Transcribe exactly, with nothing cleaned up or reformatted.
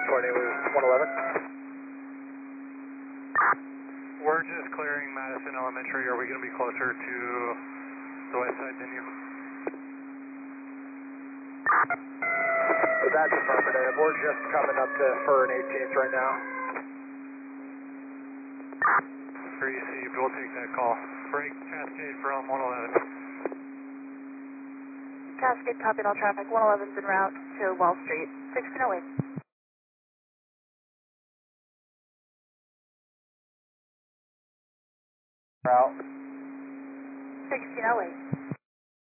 one twenty, one eleven. We're just clearing Madison Elementary. Are we going to be closer to the west side than you? So that's affirmative. We're just coming up to Fur and eighteenth right now. Received. We'll take that call. Break Cascade from one eleven. Cascade, copied all traffic. one eleven's en route to Wall Street. sixteen oh eight. Route. sixteen oh eight.